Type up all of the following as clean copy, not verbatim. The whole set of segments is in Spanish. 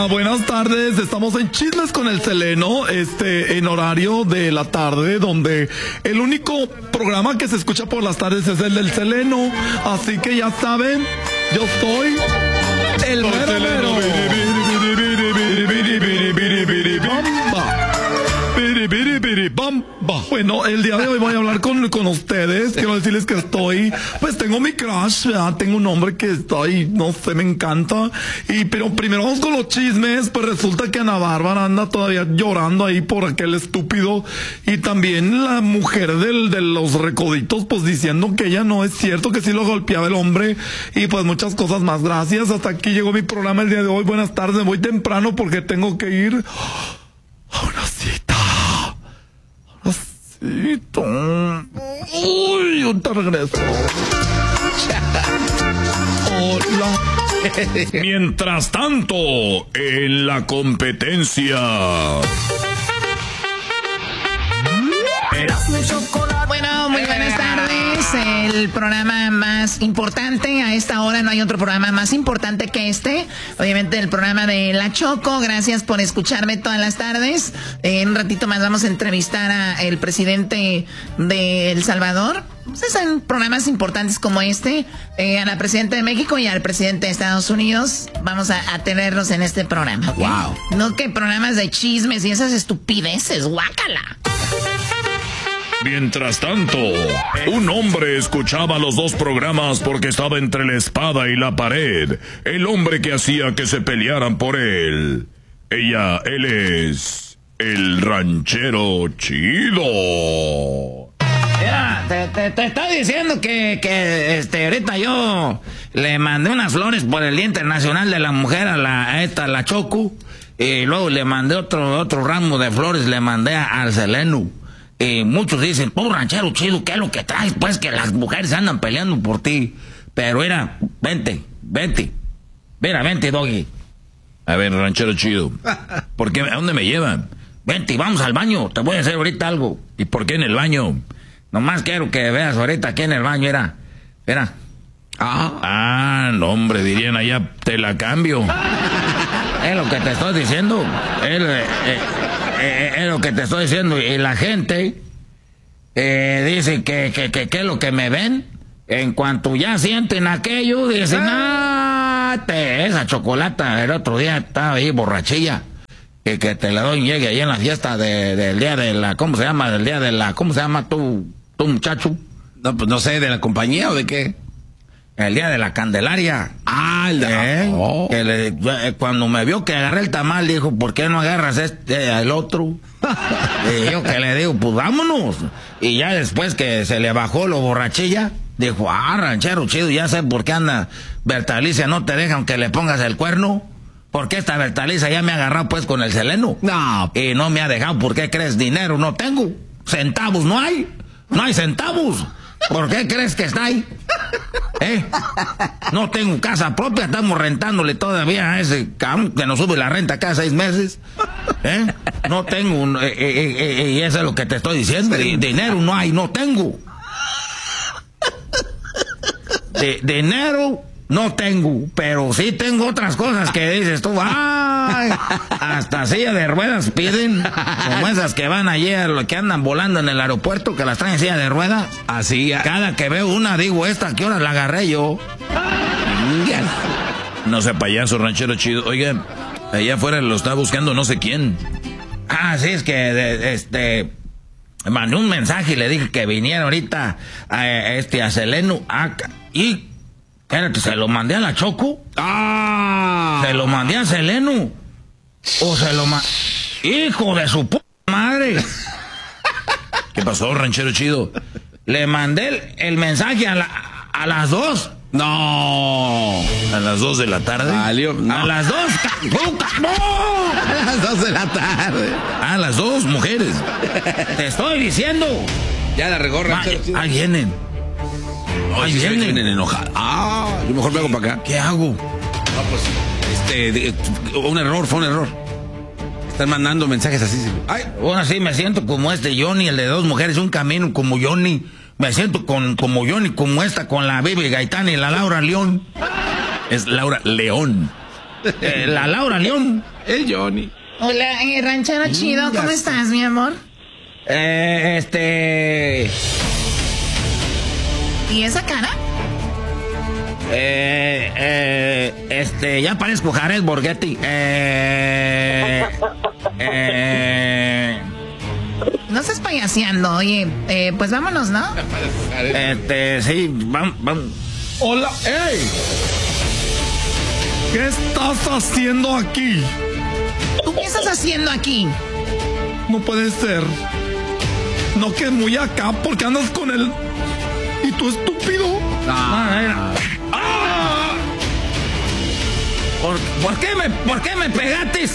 buenas tardes. Estamos en Chismes con el Seleno, en horario de la tarde, donde el único programa que se escucha por las tardes es el del Seleno. Así que ya saben, yo soy el mero. Bueno, el día de hoy voy a hablar con ustedes. Quiero decirles que tengo mi crush, ¿verdad? Tengo un hombre que no sé, me encanta. Pero primero vamos con los chismes. Pues resulta que Ana Bárbara anda todavía llorando ahí por aquel estúpido. Y también la mujer de los recoditos, pues diciendo que ella no es cierto, que sí lo golpeaba el hombre. Y pues muchas cosas más. Gracias. Hasta aquí llegó mi programa el día de hoy. Buenas tardes. Me voy temprano porque tengo que ir a una cita. Uy, yo te regreso. Hola. Mientras tanto, en la competencia. Bueno, muy buenas tardes. El programa más importante a esta hora, no hay otro programa más importante que este. Obviamente el programa de La Choco. Gracias por escucharme todas las tardes. En un ratito más vamos a entrevistar a el presidente de El Salvador. Pues en programas importantes como este, a la presidenta de México y al presidente de Estados Unidos. Vamos a tenerlos en este programa, ¿okay? Wow. No que programas de chismes y esas estupideces, guácala. Mientras tanto, un hombre escuchaba los dos programas porque estaba entre la espada y la pared. El hombre que hacía que se pelearan por él. Él es el ranchero chido. Mira, te está diciendo que ahorita yo le mandé unas flores por el Día Internacional de la Mujer a la Choco. Y luego le mandé otro ramo de flores, le mandé al Seleno. Muchos dicen, ranchero chido, ¿qué es lo que traes? Pues que las mujeres andan peleando por ti. Pero mira, vente. Mira, vente, Doggy. A ver, ranchero chido, ¿por qué? ¿A dónde me llevan? Vente, vamos al baño, te voy a hacer ahorita algo. ¿Y por qué en el baño? Nomás quiero que veas ahorita aquí en el baño, Mira. No, hombre, dirían allá, te la cambio. Es lo que te estoy diciendo. Es lo que te estoy diciendo. Y la gente dice que es lo que me ven. En cuanto ya sienten aquello, dicen, esa chocolata. El otro día estaba ahí borrachilla. Que te la doy y llegue ahí en la fiesta del día de la... ¿Cómo se llama? Del día de la... ¿Cómo se llama tu muchacho? No, pues no sé, ¿de la compañía o de qué? El día de la Candelaria. Cuando me vio que agarré el tamal, dijo, ¿por qué no agarras el otro? Y yo que le digo, pues vámonos. Y ya después que se le bajó lo borrachilla, dijo, ranchero chido, ya sé por qué anda Bertalicia, no te deja aunque le pongas el cuerno. Porque esta Bertalicia ya me ha agarrado pues con el Seleno. No. Y no me ha dejado, ¿por qué crees? Dinero no tengo. Centavos no hay. No hay centavos. ¿Por qué crees que está ahí? No tengo casa propia, estamos rentándole todavía a ese cabrón que nos sube la renta cada 6 meses. No tengo, y eso es lo que te estoy diciendo. Dinero no hay, no tengo. Dinero no tengo, pero sí tengo otras cosas que dices tú, hasta silla de ruedas piden, como esas que van ayer, que andan volando en el aeropuerto, que las traen en silla de ruedas. Así. Cada que veo una, digo, ¿esta qué hora la agarré yo? No sea payaso, ranchero chido. Oigan, allá afuera lo está buscando no sé quién. Sí, es que, mandé un mensaje y le dije que viniera ahorita a Seleno, y... Espérate, ¿se lo mandé a la Choco? ¿Se lo mandé a Seleno? ¿O se lo ¡Hijo de su puta madre! ¿Qué pasó, ranchero chido? Le mandé el mensaje a las 2. No. ¿A las 2 de la tarde? No. A las 2. ¡No! A las 2 de la tarde. A las 2, mujeres. Te estoy diciendo. Ya la regó, ranchero chido. Ahí vienen. Ahí vienen enojados. Yo mejor me hago para acá. ¿Qué hago? No, pues, un error, fue un error. Están mandando mensajes así. Ahora sí me siento como Johnny, el de 2 mujeres, un camino como Johnny. Me siento como Johnny, como esta, con la Bibi Gaitán y la Laura León. Es Laura León. La Laura León. El Johnny. Hola, ranchero chido, ¿cómo estás, mi amor? ¿Y esa cara? Ya parezco Jared Borghetti. No estás payaseando, oye, pues vámonos, ¿no? Sí, vamos. Hola, ¡ey! ¿Qué estás haciendo aquí? ¿Tú qué estás haciendo aquí? No puede ser. No, que muy acá, porque andas con él. ¿Y tú, estúpido? ¿Por qué me pegaste?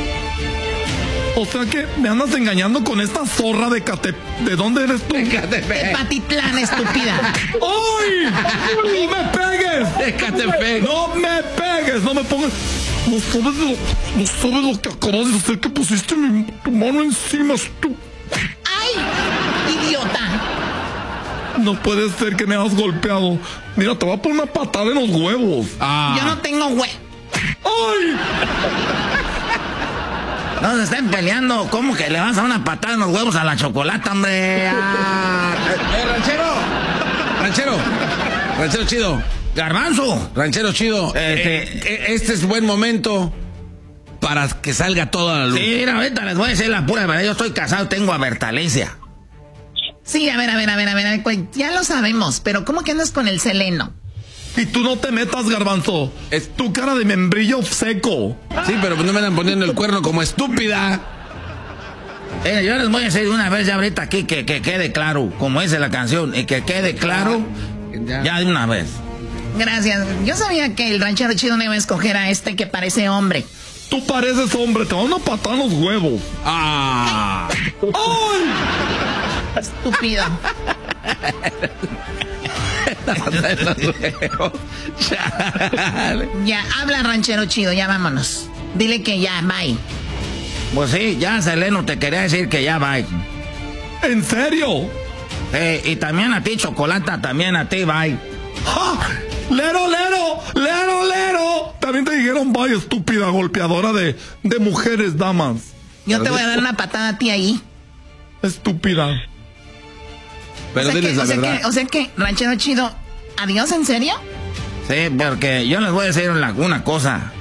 O sea que me andas engañando con esta zorra de ¿De dónde eres tú? De Patitlán, estúpida. ¡Ay! ¡No me pegues! De Catepec. ¡No me pegues! ¡No me pongas! No sabes lo que acabas de hacer, que pusiste tu mano encima, tú. ¡Ay! ¡Idiota! No puede ser que me hayas golpeado. Mira, te voy a poner una patada en los huevos. Yo no tengo ¡Ay! No se estén peleando. ¿Cómo que le vas a dar una patada en los huevos a la chocolata, hombre? Ranchero chido. Garbanzo. Ranchero chido. Este es buen momento para que salga toda la luz. Sí, mira, ahorita les voy a decir la pura verdad. Yo estoy casado, tengo a Bertalecia. Sí, a ver, ya lo sabemos, pero ¿cómo que andas con el Seleno? Y tú no te metas, Garbanzo. Es tu cara de membrillo seco. Sí, pero no me andan poniendo el cuerno como estúpida. Yo les voy a decir una vez ya ahorita aquí que quede claro, como dice la canción, y que quede claro ya de una vez. Gracias. Yo sabía que el ranchero chido no iba a escoger a este que parece hombre. Tú pareces hombre, te van a patar los huevos. ¡Ay! Estúpido. Ya, habla, ranchero chido, ya vámonos. Dile que ya, bye. Pues sí, ya, Seleno, te quería decir que ya, bye. ¿En serio? Y también a ti, Chocolata, también a ti, bye. ¡Ja! ¡Lero! También te dijeron bye, estúpida golpeadora de mujeres, damas. Yo te voy a dar una patada a ti ahí. Estúpida. Pero diles la verdad. O sea que, ranchero chido, ¿adiós, en serio? Sí, porque yo les voy a decir una cosa.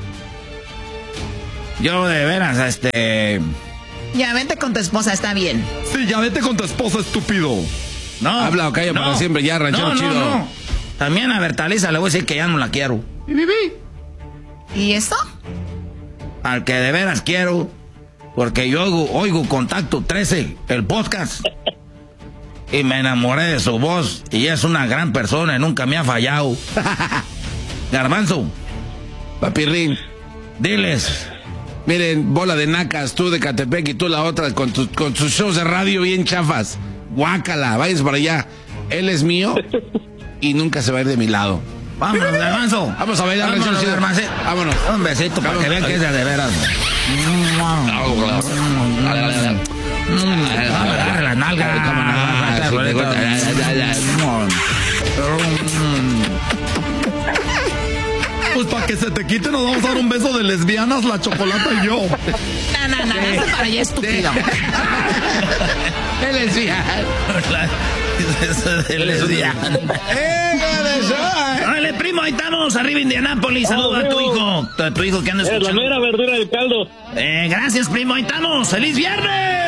Yo de veras, Ya, vete con tu esposa, está bien. Sí, ya vete con tu esposa, estúpido. No. Habla o calla para siempre, ya, ranchero chido. No. También a Bertaliza le voy a decir que ya no la quiero. ¿Y eso? Al que de veras quiero, porque yo oigo Contacto 13, el podcast, y me enamoré de su voz, y es una gran persona y nunca me ha fallado. Garbanzo, Papirrín, diles. Miren, bola de nacas, tú de Catepec y tú la otra con tus shows de radio bien chafas. Guácala, váyanse para allá. Él es mío y nunca se va a ir de mi lado. Vámonos, Garbanzo. Vamos a bailar, vámonos, vámonos. Un besito para que vean que es de veras. Agarre la nalga. Pues para que se te quite nos vamos a dar un beso de lesbianas, la Chocolata y yo. No, eso para allá, estúpido. De lesbiana. De lesbiana. Órale, primo, ahí estamos, arriba Indianápolis. Saluda a tu hijo. A tu hijo que anda escuchando. Es la mera verdura del caldo. Gracias, primo, ahí estamos. ¡Feliz viernes!